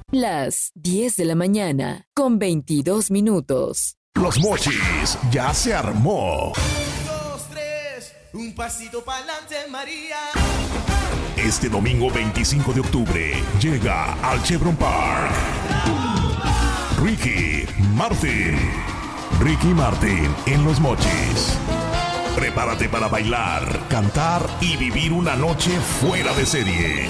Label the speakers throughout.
Speaker 1: Las 10 de la mañana, con 22 minutos.
Speaker 2: Los Mochis ya se armó.
Speaker 3: 2, 3, un pasito pa'lante, María.
Speaker 2: Este domingo 25 de octubre llega al Chevron Park Ricky Martin en Los Mochis. Prepárate para bailar, cantar y vivir una noche fuera de serie.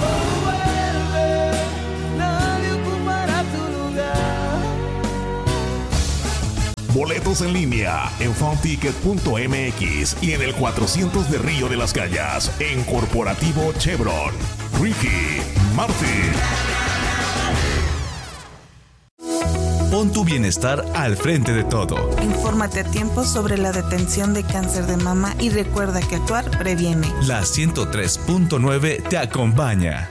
Speaker 2: Boletos en línea en funticket.mx y en el 400 de Río de las Calles en Corporativo Chevron. Ricky Martin.
Speaker 4: Pon tu bienestar al frente de todo.
Speaker 5: Infórmate a tiempo sobre la detención de cáncer de mama y recuerda que actuar previene.
Speaker 4: La 103.9 te acompaña.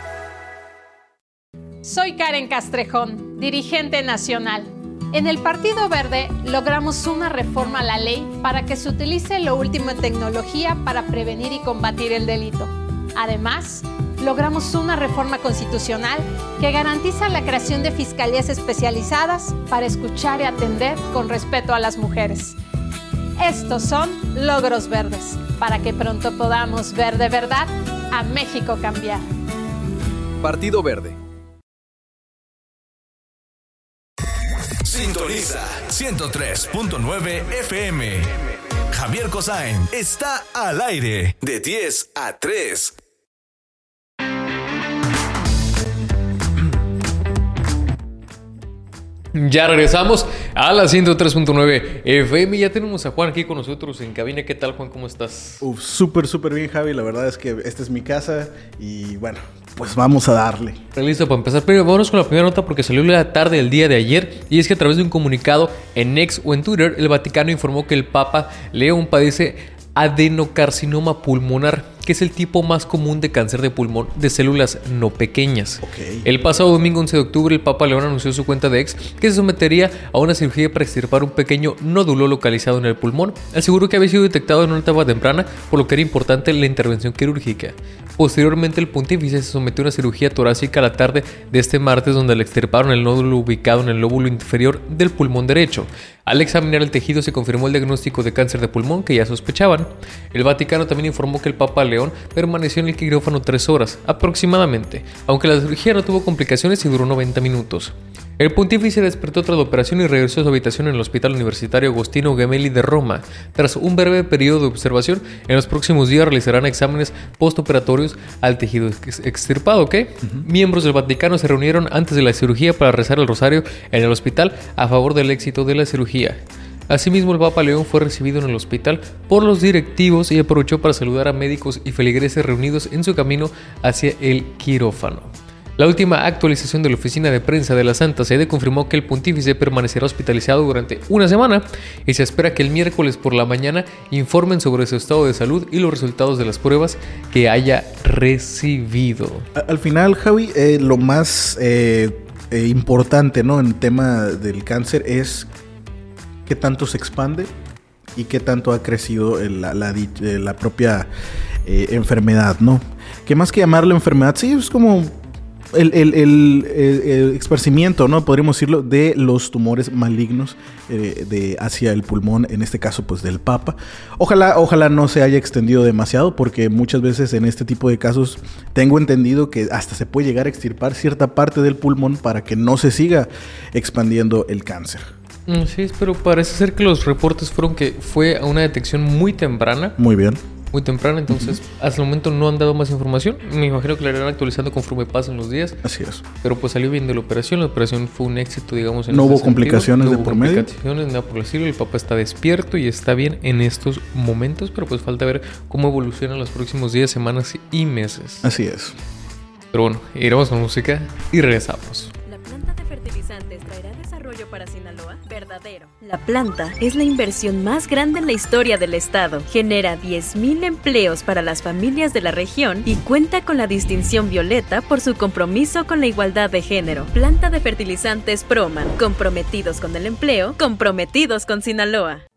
Speaker 6: Soy Karen Castrejón, dirigente nacional. En el Partido Verde logramos una reforma a la ley para que se utilice lo último en tecnología para prevenir y combatir el delito. Además, logramos una reforma constitucional que garantiza la creación de fiscalías especializadas para escuchar y atender con respeto a las mujeres. Estos son logros verdes, para que pronto podamos ver de verdad a México cambiar.
Speaker 7: Partido Verde.
Speaker 4: Sintoniza 103.9 FM. Javier Cosain está al aire de 10 a 3.
Speaker 8: Ya regresamos a la 103.9 FM. Ya tenemos a Juan aquí con nosotros en cabina. ¿Qué tal, Juan? ¿Cómo estás?
Speaker 9: Súper bien, Javi. La verdad es que esta es mi casa y bueno, pues vamos a darle.
Speaker 8: Listo para empezar. Pero vámonos con la primera nota porque salió la tarde del día de ayer. Y es que a través de un comunicado en X o en Twitter, el Vaticano informó que el Papa León padece adenocarcinoma pulmonar, que es el tipo más común de cáncer de pulmón de células no pequeñas. El pasado domingo 11 de octubre, el Papa León anunció en su cuenta de X que se sometería a una cirugía para extirpar un pequeño nódulo localizado en el pulmón. Aseguró que había sido detectado en una etapa temprana, por lo que era importante la intervención quirúrgica. Posteriormente, el pontífice se sometió a una cirugía torácica la tarde de este martes, donde le extirparon el nódulo ubicado en el lóbulo inferior del pulmón derecho. Al examinar el tejido se confirmó el diagnóstico de cáncer de pulmón que ya sospechaban. El Vaticano también informó que el Papa León permaneció en el quirófano 3 horas aproximadamente, aunque la cirugía no tuvo complicaciones y duró 90 minutos. El pontífice despertó tras la operación y regresó a su habitación en el Hospital Universitario Agostino Gemelli de Roma. Tras un breve periodo de observación, en los próximos días realizarán exámenes postoperatorios al tejido extirpado. Miembros del Vaticano se reunieron antes de la cirugía para rezar el rosario en el hospital a favor del éxito de la cirugía. Asimismo, el Papa León fue recibido en el hospital por los directivos y aprovechó para saludar a médicos y feligreses reunidos en su camino hacia el quirófano. La última actualización de la oficina de prensa de la Santa Sede confirmó que el pontífice permanecerá hospitalizado durante una semana y se espera que el miércoles por la mañana informen sobre su estado de salud y los resultados de las pruebas que haya recibido.
Speaker 9: Al final, Javi, lo más importante, ¿no?, en el tema del cáncer es qué tanto se expande y qué tanto ha crecido la propia enfermedad, ¿no? Que más que llamarlo enfermedad, sí, es como el esparcimiento, ¿no?, podríamos decirlo, de los tumores malignos hacia el pulmón, en este caso pues del Papa. Ojalá no se haya extendido demasiado, porque muchas veces en este tipo de casos tengo entendido que hasta se puede llegar a extirpar cierta parte del pulmón para que no se siga expandiendo el cáncer.
Speaker 8: Sí, pero parece ser que los reportes fueron que fue a una detección muy temprana.
Speaker 9: Muy bien.
Speaker 8: Muy temprana, entonces hasta el momento no han dado más información. Me imagino que la irán actualizando conforme pasen los días.
Speaker 9: Así es.
Speaker 8: Pero pues salió bien de la operación fue un éxito, digamos.
Speaker 9: No hubo complicaciones de por medio.
Speaker 8: No hubo complicaciones, nada por el estilo. El Papa está despierto y está bien en estos momentos, pero pues falta ver cómo evolucionan los próximos días, semanas y meses.
Speaker 9: Así es.
Speaker 8: Pero bueno, iremos con música y regresamos.
Speaker 10: La planta de fertilizantes traerá desarrollo para Sinaloa. Verdadero. La planta es la inversión más grande en la historia del estado. Genera 10,000 empleos para las familias de la región y cuenta con la distinción violeta por su compromiso con la igualdad de género. Planta de fertilizantes Proman. Comprometidos con el empleo, comprometidos con Sinaloa.